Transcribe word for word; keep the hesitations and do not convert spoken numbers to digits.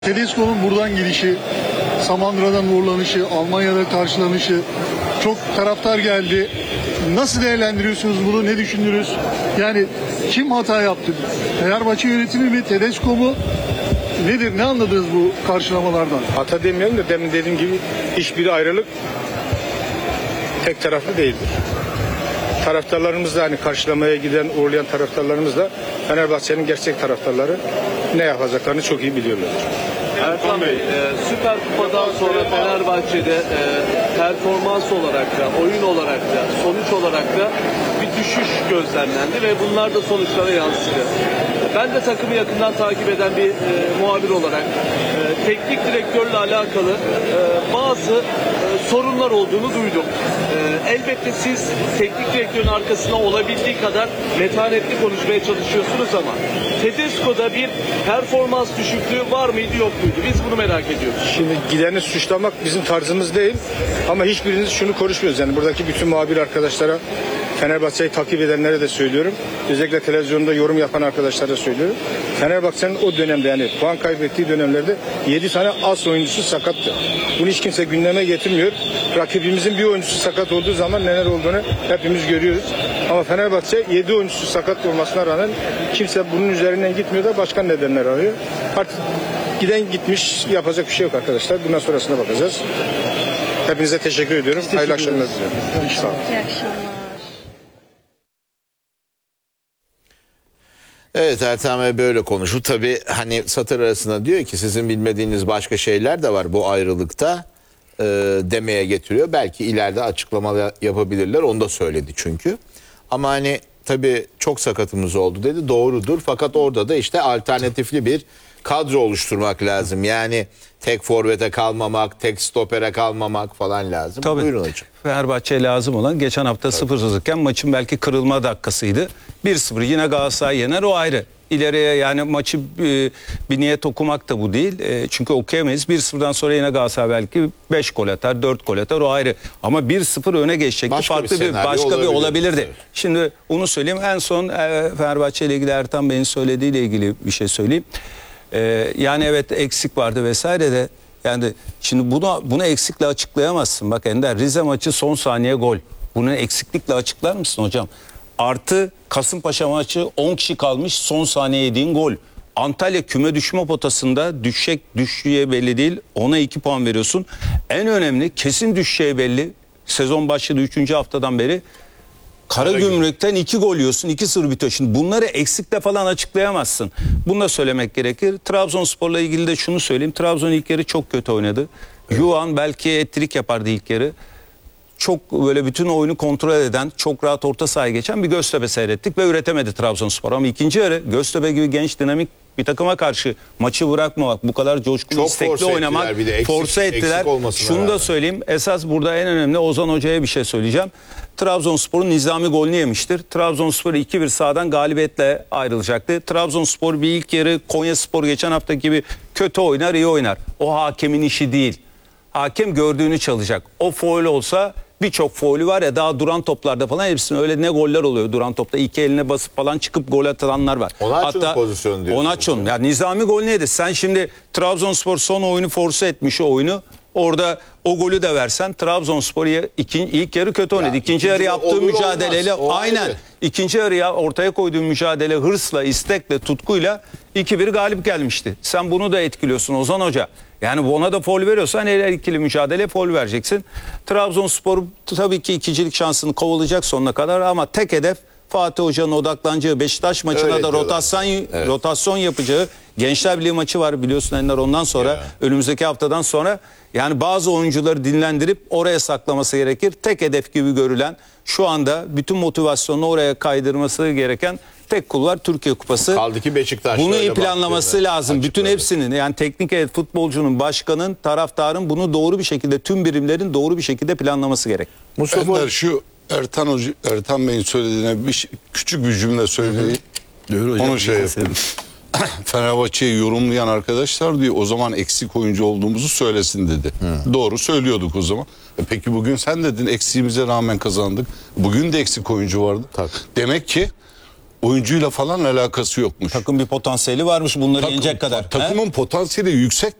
Tedesco'nun buradan girişi, Samandıra'dan uğurlanışı, Almanya'da karşılanışı, çok taraftar geldi. Nasıl değerlendiriyorsunuz bunu, ne düşündünüz? Yani kim hata yaptı? Fenerbahçe yönetimi mi, Tedesco mu? Nedir, ne anladınız bu karşılamalardan? Hata demiyorum da demin dediğim gibi hiçbir ayrılık tek taraflı değildir. Taraftarlarımız da hani karşılamaya giden, uğurlayan taraftarlarımız da Fenerbahçe'nin gerçek taraftarları ne yapacaklarını çok iyi biliyorlar. Ertan Bey, e, Süper Kupa'dan sonra Fenerbahçe'de e, performans olarak da, oyun olarak da, sonuç olarak da bir düşüş gözlemlendi ve bunlar da sonuçlara yansıdı. Ben de takımı yakından takip eden bir e, muhabir olarak e, teknik direktörle alakalı e, bazı e, sorunlar olduğunu duydum. E, elbette siz teknik direktörün arkasına olabildiği kadar metanetli konuşmaya çalışıyorsunuz ama Tedesco'da bir performans düşüklüğü var mıydı yok muydu? Biz bunu merak ediyoruz. Şimdi gideni suçlamak bizim tarzımız değil ama hiçbiriniz şunu konuşmuyoruz. Yani buradaki bütün muhabir arkadaşlara, Fenerbahçe'yi takip edenlere de söylüyorum. Özellikle televizyonda yorum yapan arkadaşlara da söylüyorum. Fenerbahçe'nin o dönemde yani puan kaybettiği dönemlerde yedi tane as oyuncusu sakattı. Bunu hiç kimse gündeme getirmiyor. Rakibimizin bir oyuncusu sakat olduğu zaman neler olduğunu hepimiz görüyoruz. Ama Fenerbahçe yedi oyuncusu sakat olmasına rağmen kimse bunun üzerinden gitmiyor da başka nedenler arıyor. Artık giden gitmiş, yapacak bir şey yok arkadaşlar. Bundan sonrasına bakacağız. Hepinize teşekkür ediyorum. Teşekkür Hayırlı akşamlar ederiz. diliyorum. Sağ olun. İyi akşamlar. Evet, Ertan Bey böyle konuştu. Tabii hani satır arasında diyor ki sizin bilmediğiniz başka şeyler de var bu ayrılıkta e, demeye getiriyor. Belki ileride açıklama yapabilirler. Onu da söyledi çünkü. Ama hani tabii çok sakatımız oldu dedi. Doğrudur. Fakat orada da işte alternatifli bir kadro oluşturmak lazım. Yani tek forvete kalmamak, tek stopere kalmamak falan lazım. Tabii. Buyurun hocam. Fenerbahçe'ye lazım olan geçen hafta sıfır sıfırken maçın belki kırılma dakikasıydı. bir sıfır yine Galatasaray yener, o ayrı. İleriye yani maçı e, bir niyet okumak da bu değil. E, çünkü okuyamayız. bir sıfırdan sonra yine Galatasaray belki beş gol atar, dört gol atar, o ayrı. Ama bir sıfır öne geçecekti. Başka Farklı bir bir, senaryo başka bir olabilirdi. olabilirdi. Evet. Şimdi onu söyleyeyim. En son e, Fenerbahçe ile ilgili Ertan Bey'in söylediğiyle ilgili bir şey söyleyeyim. E, yani evet eksik vardı vesaire de. Yani şimdi bunu bunu eksikle açıklayamazsın. Bak Ender, Rize maçı son saniye gol. Bunu eksiklikle açıklar mısın hocam? Artı Kasımpaşa maçı on kişi kalmış, son saniye yediğin gol. Antalya küme düşme potasında düşecek düşeceği belli değil. Ona iki puan veriyorsun. En önemli, kesin düşeceği belli. Sezon başladı üçüncü haftadan beri. Karagümrük'ten iki gol yiyorsun, iki sıfır bitiyor. Şimdi bunları eksikle falan açıklayamazsın. Bunu da söylemek gerekir. Trabzonspor'la ilgili de şunu söyleyeyim. Trabzon ilk yarı çok kötü oynadı. Evet. Yuan belki ettirik yapardı ilk yarı. Çok böyle bütün oyunu kontrol eden, çok rahat orta sahaya geçen bir Göztepe seyrettik ve üretemedi Trabzonspor. Ama ikinci yarı Göztepe gibi genç, dinamik bir takıma karşı maçı bırakmamak, bu kadar coşkulu, Çok istekli force oynamak, ettiler, bir de eksik- force ettiler. eksik olmasına Şunu da rağmen. söyleyeyim. Esas burada en önemli, Ozan Hoca'ya bir şey söyleyeceğim. Trabzonspor'un nizami golünü yemiştir. Trabzonspor iki bir sahadan galibiyetle ayrılacaktı. Trabzonspor bir ilk yarı Konyaspor geçen hafta gibi kötü oynar, iyi oynar. O hakemin işi değil. Hakem gördüğünü çalacak. O faul olsa, birçok faulü var ya, daha duran toplarda falan hepsinin öyle ne goller oluyor duran topta. İki eline basıp falan çıkıp gol atanlar var. Onaçu'nun pozisyonu diyorsun. Onaçu'nun. Yani nizami gol neydi? Sen şimdi Trabzonspor son oyunu force etmiş, o oyunu. Orada o golü de versen Trabzonspor ikinci, ilk yarı kötü oynadı. İkinci ikinci yarı de yaptığı olur mücadeleyle olmaz. O aynen. ayrı. İkinci yarıya ortaya koyduğu mücadele hırsla, istekle, tutkuyla iki bir galip gelmişti. Sen bunu da etkiliyorsun Ozan Hoca. Yani ona da foul veriyorsan her ikili mücadele foul vereceksin. Trabzonspor tabii ki ikincilik şansını kovalayacak sonuna kadar ama tek hedef Fatih Hoca'nın odaklanacağı Beşiktaş maçına Öyle da diyorlar. rotasyon Evet. rotasyon yapacağı Gençler Birliği maçı var biliyorsun Ender, ondan sonra Ya. önümüzdeki haftadan sonra yani bazı oyuncuları dinlendirip oraya saklaması gerekir. Tek hedef gibi görülen, şu anda bütün motivasyonunu oraya kaydırması gereken tek kulvar Türkiye Kupası. Kaldı ki Beşiktaş. Bunu öyle iyi planlaması baktığında lazım. Bütün açıkladı. hepsinin, yani teknik heyet, futbolcunun, başkanın, taraftarın bunu doğru bir şekilde, tüm birimlerin doğru bir şekilde planlaması gerek. Mustafa Ender, şu Ertan Hoca, Ertan Bey'in söylediğine bir şey- küçük bir cümle söyleyeyim. Onu şey yapayım. Fenerbahçe'yi yorumlayan arkadaşlar diyor o zaman eksik oyuncu olduğumuzu söylesin dedi. Hı. Doğru söylüyorduk o zaman. E peki bugün sen dedin eksiğimize rağmen kazandık. Bugün de eksik oyuncu vardı. Tabii. Demek ki oyuncuyla falan alakası yokmuş. Takım bir potansiyeli varmış bunları Takım- yenecek kadar. He? Takımın potansiyeli yüksek.